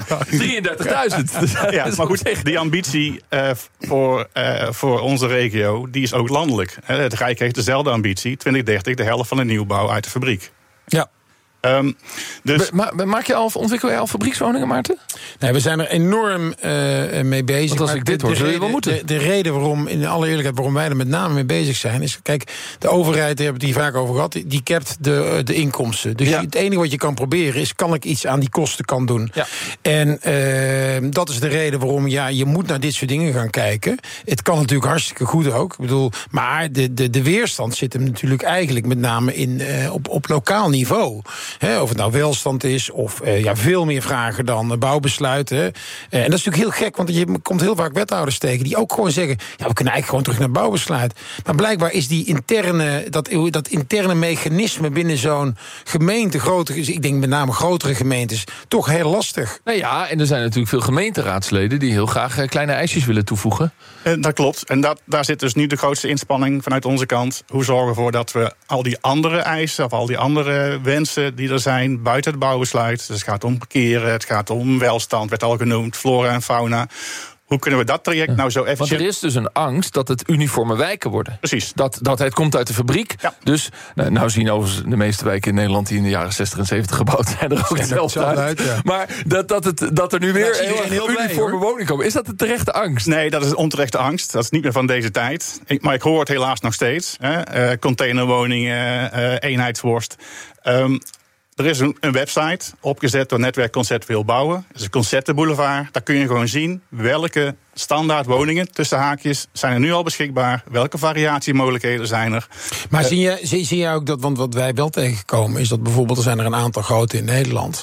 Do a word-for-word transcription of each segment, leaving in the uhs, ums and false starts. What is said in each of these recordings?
drieëndertigduizend. Ja, ja, maar goed, die ambitie uh, voor, uh, voor onze regio, die is ook landelijk. Het Rijk heeft dezelfde ambitie, twintig dertig, de helft van de nieuwbouw uit de fabriek. Ja. Um, dus... Ma- ma- maak je al, ontwikkel je al fabriekswoningen, Maarten? Nee, we zijn er enorm uh, mee bezig. Want als ik dit hoor, zul je wel moeten. De, de reden waarom, in alle eerlijkheid, waarom wij er met name mee bezig zijn, is, kijk, de overheid, daar hebben we het hier vaak over gehad, die, die capt de, de inkomsten. Dus ja. Het enige wat je kan proberen is, kan ik iets aan die kosten kan doen? Ja. En uh, dat is de reden waarom, ja, je moet naar dit soort dingen gaan kijken. Het kan natuurlijk hartstikke goed ook. Ik bedoel, maar de, de, de weerstand zit hem natuurlijk eigenlijk met name in, uh, op, op lokaal niveau. He, of het nou welstand is, of uh, ja, veel meer vragen dan uh, bouwbesluiten. Uh, en dat is natuurlijk heel gek, want je komt heel vaak wethouders tegen die ook gewoon zeggen, ja, we kunnen eigenlijk gewoon terug naar bouwbesluit. Maar blijkbaar is die interne, dat, dat interne mechanisme binnen zo'n gemeente, grotere, ik denk met name grotere gemeentes, toch heel lastig. Nou ja, en er zijn natuurlijk veel gemeenteraadsleden die heel graag uh, kleine eisjes willen toevoegen. En dat klopt. En dat, daar zit dus nu de grootste inspanning vanuit onze kant. Hoe zorgen we ervoor dat we al die andere eisen, of al die andere wensen die er zijn, buiten het bouwbesluit. Dus het gaat om parkeren, het gaat om welstand, werd al genoemd, flora en fauna. Hoe kunnen we dat traject nou zo efficiënt... Want er is dus een angst dat het uniforme wijken worden. Precies. Dat, dat het komt uit de fabriek. Ja. Dus, nou, nou zien overigens de meeste wijken in Nederland die in de jaren zestig en zeventig gebouwd zijn, er ook hetzelfde uit. uit ja. Maar dat, dat, het, dat er nu weer heel, heel uniforme woningen komen, is dat een terechte angst? Nee, dat is een onterechte angst. Dat is niet meer van deze tijd. Ik, maar ik hoor het helaas nog steeds. Hè. Uh, containerwoningen, uh, eenheidsworst. Um, Er is een, een website opgezet door Netwerk Conceptueel Bouwen. Dat is een conceptenboulevard. Daar kun je gewoon zien welke standaard woningen, tussen haakjes, zijn er nu al beschikbaar. Welke variatiemogelijkheden zijn er. Maar uh, zie, je, zie, zie je ook dat, want wat wij wel tegenkomen is dat bijvoorbeeld, er zijn er een aantal grote in Nederland.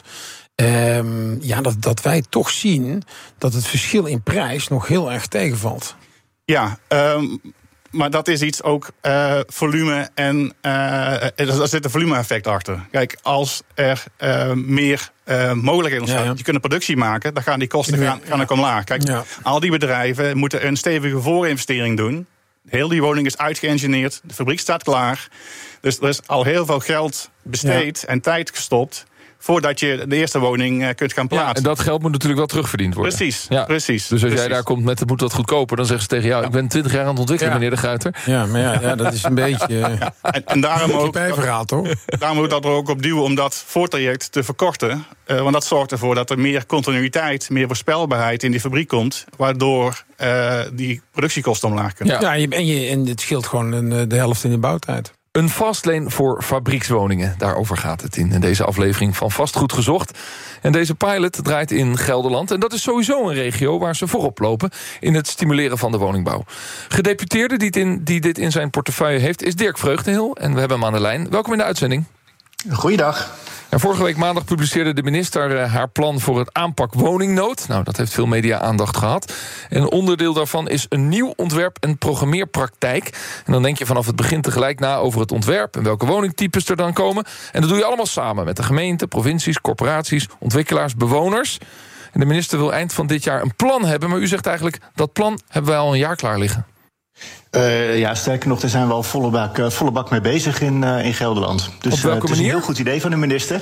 Um, ja, dat, dat wij toch zien dat het verschil in prijs nog heel erg tegenvalt. Ja, um, maar dat is iets ook uh, volume en uh, er zit een volume-effect achter. Kijk, als er uh, meer uh, mogelijkheden ontstaan, ja, ja. je kunt een productie maken, dan gaan die kosten gaan, gaan ook omlaag. Kijk, ja. al die bedrijven moeten een stevige voorinvestering doen. Heel die woning is uitgeëngineerd, de fabriek staat klaar. Dus er is al heel veel geld besteed ja. en tijd gestopt voordat je de eerste woning uh, kunt gaan plaatsen. Ja, en dat geld moet natuurlijk wel terugverdiend worden. Precies, ja. precies. Dus als precies. jij daar komt met het moet wat goedkoper, dan zeggen ze tegen jou, ja. ik ben twintig jaar aan het ontwikkelen, ja. meneer De Gruyter. Ja, maar ja, ja dat is een beetje... Uh, ja. En, en daarom ook... verhaal, toch? Daarom moet dat er ook op duwen om dat voortraject te verkorten. Uh, want dat zorgt ervoor dat er meer continuïteit, meer voorspelbaarheid in die fabriek komt, waardoor uh, die productiekosten omlaag kunnen. Ja, ja en, je, en het scheelt gewoon de helft in de bouwtijd. Een fastlane voor fabriekswoningen. Daarover gaat het in deze aflevering van Vastgoed Gezocht. En deze pilot draait in Gelderland. En dat is sowieso een regio waar ze voorop lopen in het stimuleren van de woningbouw. Gedeputeerde die, in, die dit in zijn portefeuille heeft is Dirk Vreugdenhil. En we hebben hem aan de lijn. Welkom in de uitzending. Goeiedag. En vorige week maandag publiceerde de minister haar plan voor het aanpak woningnood. Nou, dat heeft veel media-aandacht gehad. En een onderdeel daarvan is een nieuw ontwerp- en programmeerpraktijk. En dan denk je vanaf het begin tegelijk na over het ontwerp en welke woningtypes er dan komen. En dat doe je allemaal samen met de gemeente, provincies, corporaties, ontwikkelaars, bewoners. En de minister wil eind van dit jaar een plan hebben. Maar u zegt eigenlijk, dat plan hebben wij al een jaar klaar liggen. Uh, ja, sterker nog, daar zijn we al volle bak, uh, volle bak mee bezig in, uh, in Gelderland. Dus Op welke uh, het is manier? een heel goed idee van de minister.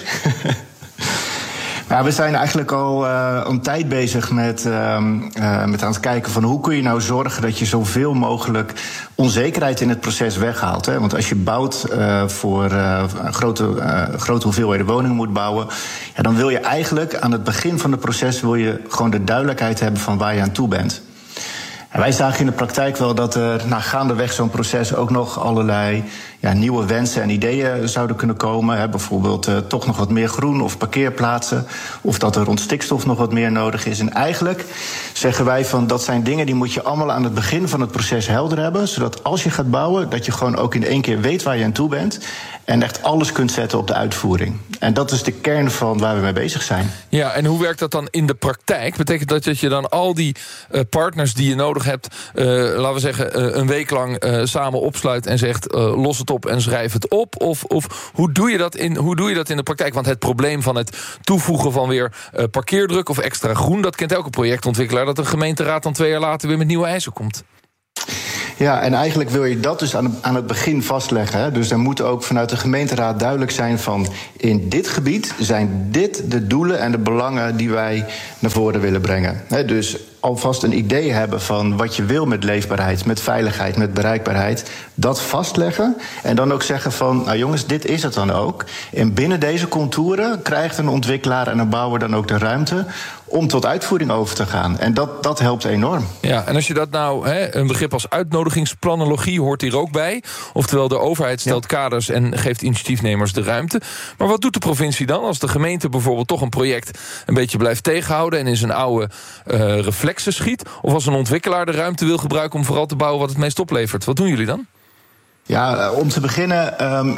Maar we zijn eigenlijk al uh, een tijd bezig met, uh, uh, met aan het kijken van hoe kun je nou zorgen dat je zoveel mogelijk onzekerheid in het proces weghaalt. Hè? Want als je bouwt uh, voor uh, grote, uh, grote hoeveelheden woningen moet bouwen, ja, dan wil je eigenlijk aan het begin van het proces wil je gewoon de duidelijkheid hebben van waar je aan toe bent. En wij zagen in de praktijk wel dat er na gaandeweg zo'n proces ook nog allerlei ja, nieuwe wensen en ideeën zouden kunnen komen. Hè, bijvoorbeeld uh, toch nog wat meer groen of parkeerplaatsen. Of dat er rond stikstof nog wat meer nodig is. En eigenlijk zeggen wij van dat zijn dingen die moet je allemaal aan het begin van het proces helder hebben. Zodat als je gaat bouwen, dat je gewoon ook in één keer weet waar je aan toe bent. En echt alles kunt zetten op de uitvoering. En dat is de kern van waar we mee bezig zijn. Ja, en hoe werkt dat dan in de praktijk? Betekent dat dat je dan al die uh, partners die je nodig hebt, Uh, laten we zeggen, uh, een week lang uh, samen opsluit en zegt uh, los het op en schrijf het op? Of, of hoe, doe je dat in, hoe doe je dat in de praktijk? Want het probleem van het toevoegen van weer uh, parkeerdruk of extra groen, dat kent elke projectontwikkelaar, dat een gemeenteraad dan twee jaar later weer met nieuwe eisen komt. Ja, Ja, en eigenlijk wil je dat dus aan, aan het begin vastleggen. Hè? Dus er moet ook vanuit de gemeenteraad duidelijk zijn van... in dit gebied zijn dit de doelen en de belangen die wij naar voren willen brengen. Hè? Dus alvast een idee hebben van wat je wil met leefbaarheid, met veiligheid, met bereikbaarheid. Dat vastleggen en dan ook zeggen van, nou jongens, dit is het dan ook. En binnen deze contouren krijgt een ontwikkelaar en een bouwer dan ook de ruimte om tot uitvoering over te gaan. En dat, dat helpt enorm. Ja, en als je dat nou, hè, een begrip als uitnodigingsplanologie hoort hier ook bij. Oftewel, de overheid stelt ja. kaders en geeft initiatiefnemers de ruimte. Maar wat doet de provincie dan als de gemeente bijvoorbeeld toch een project een beetje blijft tegenhouden en in zijn oude uh, reflexen schiet? Of als een ontwikkelaar de ruimte wil gebruiken om vooral te bouwen wat het meest oplevert? Wat doen jullie dan? Ja, om te beginnen, um,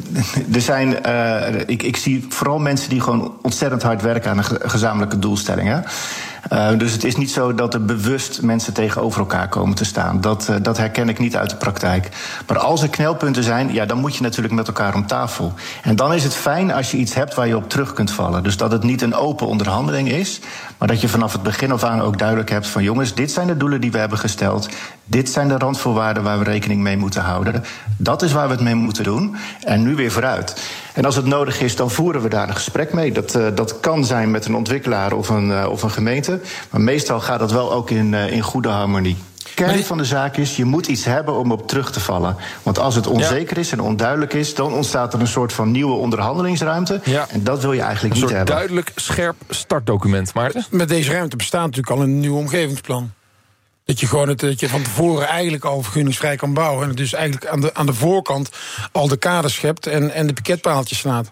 er zijn, uh, ik, ik zie vooral mensen die gewoon ontzettend hard werken aan een gezamenlijke doelstellingen. Uh, dus het is niet zo dat er bewust mensen tegenover elkaar komen te staan. Dat, uh, dat herken ik niet uit de praktijk. Maar als er knelpunten zijn, ja, dan moet je natuurlijk met elkaar om tafel. En dan is het fijn als je iets hebt waar je op terug kunt vallen. Dus dat het niet een open onderhandeling is, maar dat je vanaf het begin af aan ook duidelijk hebt van jongens, dit zijn de doelen die we hebben gesteld. Dit zijn de randvoorwaarden waar we rekening mee moeten houden. Dat is waar we het mee moeten doen. En nu weer vooruit. En als het nodig is, dan voeren we daar een gesprek mee. Dat, uh, dat kan zijn met een ontwikkelaar of een, uh, of een gemeente. Maar meestal gaat dat wel ook in, uh, in goede harmonie. Kern van de zaak is, je moet iets hebben om op terug te vallen. Want als het onzeker is en onduidelijk is, dan ontstaat er een soort van nieuwe onderhandelingsruimte. Ja. En dat wil je eigenlijk niet hebben. Een soort duidelijk, scherp startdocument, Maarten. Met deze ruimte bestaat natuurlijk al een nieuw omgevingsplan. Dat je gewoon het, dat je van tevoren eigenlijk al vergunningsvrij kan bouwen. En dus eigenlijk aan de, aan de voorkant al de kaders schept en, en de piketpaaltjes slaat.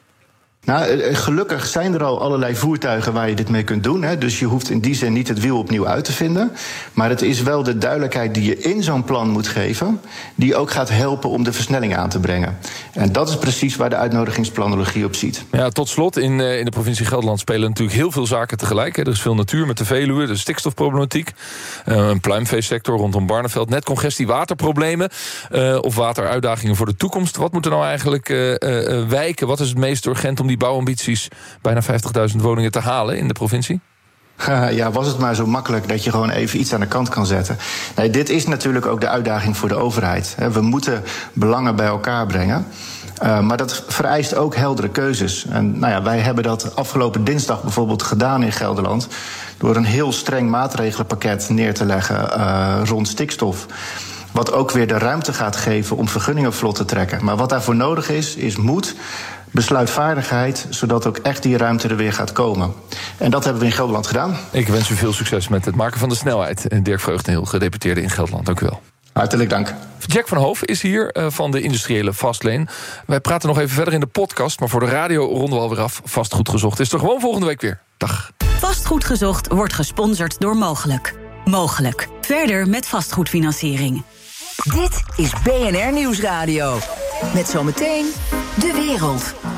Nou, gelukkig zijn er al allerlei voertuigen waar je dit mee kunt doen. Hè. Dus je hoeft in die zin niet het wiel opnieuw uit te vinden. Maar het is wel de duidelijkheid die je in zo'n plan moet geven, die ook gaat helpen om de versnelling aan te brengen. En dat is precies waar de uitnodigingsplanologie op ziet. Ja, tot slot, in, uh, in de provincie Gelderland spelen natuurlijk heel veel zaken tegelijk. Hè. Er is veel natuur met de Veluwe, de stikstofproblematiek. Uh, een pluimveesector rondom Barneveld, netcongestie, waterproblemen. Uh, of wateruitdagingen voor de toekomst. Wat moet er nou eigenlijk uh, uh, wijken? Wat is het meest urgent om die bouwambities bijna vijftigduizend woningen te halen in de provincie? Ja, was het maar zo makkelijk dat je gewoon even iets aan de kant kan zetten. Nee, dit is natuurlijk ook de uitdaging voor de overheid. We moeten belangen bij elkaar brengen. Uh, maar dat vereist ook heldere keuzes. En nou ja, wij hebben dat afgelopen dinsdag bijvoorbeeld gedaan in Gelderland, door een heel streng maatregelenpakket neer te leggen uh, rond stikstof. Wat ook weer de ruimte gaat geven om vergunningen vlot te trekken. Maar wat daarvoor nodig is, is moed, besluitvaardigheid, zodat ook echt die ruimte er weer gaat komen. En dat hebben we in Gelderland gedaan. Ik wens u veel succes met het maken van de snelheid. Dirk Vreugdenhil, gedeputeerde in Gelderland. Dank u wel. Hartelijk dank. Jack van Hoof is hier uh, van de industriële Fastlane. Wij praten nog even verder in de podcast, maar voor de radio ronden we alweer af. Vastgoed Gezocht is er gewoon volgende week weer. Dag. Vastgoed Gezocht wordt gesponsord door Mogelijk. Mogelijk. Verder met vastgoedfinanciering. Dit is B N R Nieuwsradio. Met zometeen De Wereld.